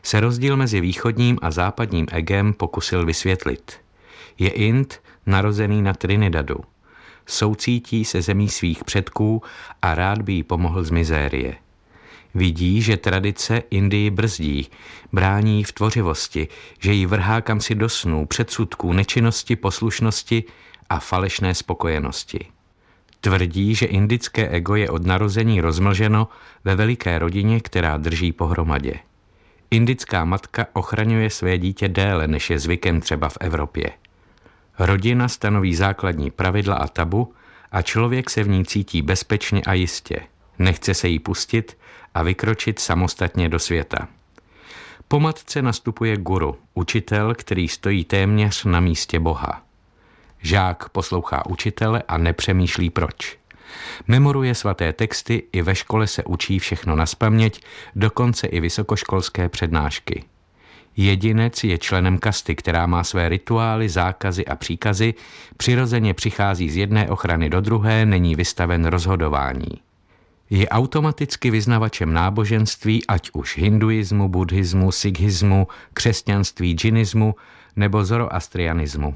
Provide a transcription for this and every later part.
se rozdíl mezi východním a západním egem pokusil vysvětlit. Je Ind narozený na Trinidadu. Soucítí se zemí svých předků a rád by jí pomohl z mizérie. Vidí, že tradice Indii brzdí, brání v tvořivosti, že ji vrhá kamsi do snů, předsudků, nečinnosti, poslušnosti a falešné spokojenosti. Tvrdí, že indické ego je od narození rozmlženo ve veliké rodině, která drží pohromadě. Indická matka ochraňuje své dítě déle, než je zvykem třeba v Evropě. Rodina stanoví základní pravidla a tabu a člověk se v ní cítí bezpečně a jistě. Nechce se jí pustit a vykročit samostatně do světa. Po matce nastupuje guru, učitel, který stojí téměř na místě Boha. Žák poslouchá učitele a nepřemýšlí proč. Memoruje svaté texty, i ve škole se učí všechno nazpaměť, dokonce i vysokoškolské přednášky. Jedinec je členem kasty, která má své rituály, zákazy a příkazy, přirozeně přichází z jedné ochrany do druhé, není vystaven rozhodování. Je automaticky vyznavačem náboženství, ať už hinduismu, buddhismu, sikhismu, křesťanství, džinismu nebo zoroastrianismu.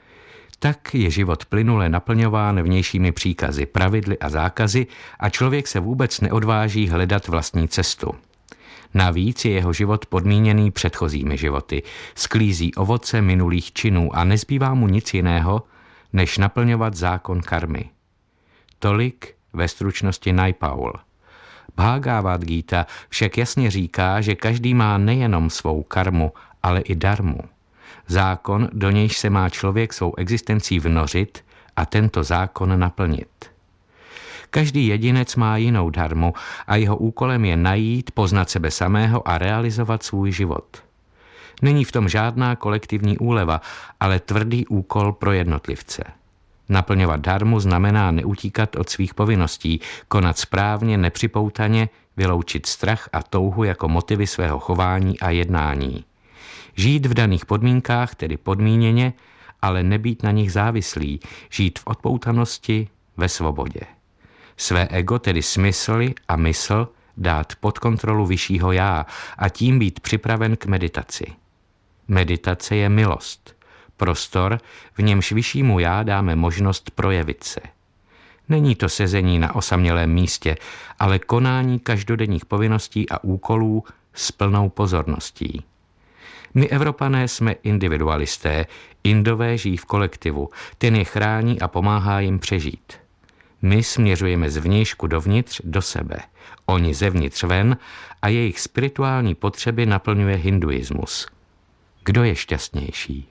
Tak je život plynule naplňován vnějšími příkazy, pravidly a zákazy a člověk se vůbec neodváží hledat vlastní cestu. Navíc je jeho život podmíněný předchozími životy, sklízí ovoce minulých činů a nezbývá mu nic jiného, než naplňovat zákon karmy. Tolik ve stručnosti Naipaul. Bhagavad Gita však jasně říká, že každý má nejenom svou karmu, ale i dharmu. Zákon, do nějž se má člověk svou existencí vnořit a tento zákon naplnit. Každý jedinec má jinou dharmu a jeho úkolem je najít, poznat sebe samého a realizovat svůj život. Není v tom žádná kolektivní úleva, ale tvrdý úkol pro jednotlivce. Naplňovat dharmu znamená neutíkat od svých povinností, konat správně, nepřipoutaně, vyloučit strach a touhu jako motivy svého chování a jednání. Žít v daných podmínkách, tedy podmíněně, ale nebýt na nich závislý, žít v odpoutanosti, ve svobodě. Své ego, tedy smysly a mysl, dát pod kontrolu vyššího já a tím být připraven k meditaci. Meditace je milost, prostor, v němž vyššímu já dáme možnost projevit se. Není to sezení na osamělém místě, ale konání každodenních povinností a úkolů s plnou pozorností. My Evropané jsme individualisté, Indové žijí v kolektivu, ten je chrání a pomáhá jim přežít. My směřujeme zvnějšku dovnitř do sebe, oni zevnitř ven a jejich spirituální potřeby naplňuje hinduismus. Kdo je šťastnější?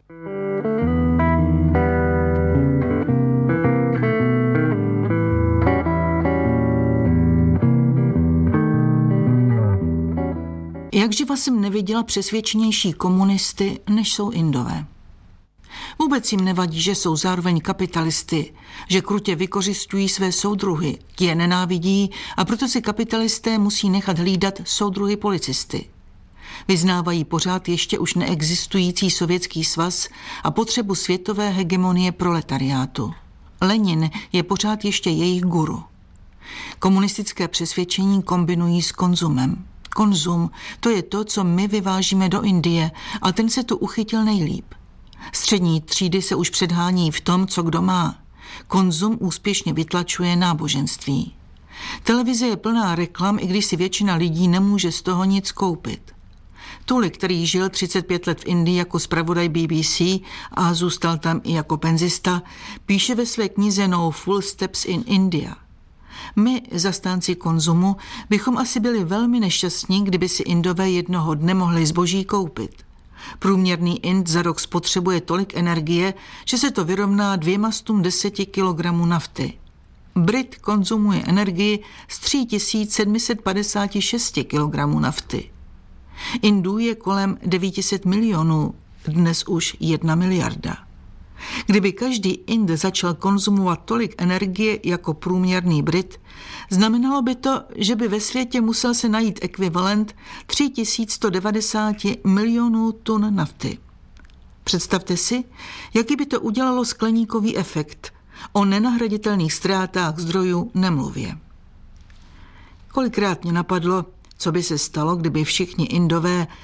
Jak živa jsem neviděla přesvědčenější komunisty, než jsou Indové. Vůbec jim nevadí, že jsou zároveň kapitalisty, že krutě vykořisťují své soudruhy, ti je nenávidí a proto si kapitalisté musí nechat hlídat soudruhy policisty. Vyznávají pořád ještě už neexistující Sovětský svaz a potřebu světové hegemonie proletariátu. Lenin je pořád ještě jejich guru. Komunistické přesvědčení kombinují s konzumem. Konzum, to je to, co my vyvážíme do Indie a ten se tu uchytil nejlíp. Střední třídy se už předhání v tom, co kdo má. Konzum úspěšně vytlačuje náboženství. Televize je plná reklam, i když si většina lidí nemůže z toho nic koupit. Tuli, který žil 35 let v Indii jako zpravodaj BBC a zůstal tam i jako penzista, píše ve své knize No Full Steps in India. My, zastánci konzumu, bychom asi byli velmi nešťastní, kdyby si Indové jednoho dne mohli zboží koupit. Průměrný Ind za rok spotřebuje tolik energie, že se to vyrovná 210 kg nafty. Brit konzumuje energii z 3756 kg nafty. Indů je kolem 900 milionů, dnes už 1 miliarda. Kdyby každý Ind začal konzumovat tolik energie jako průměrný Brit, znamenalo by to, že by ve světě musel se najít ekvivalent 3190 milionů tun nafty. Představte si, jaký by to udělalo skleníkový efekt. O nenahraditelných ztrátách zdrojů nemluvě. Kolikrát mě napadlo, co by se stalo, kdyby všichni Indové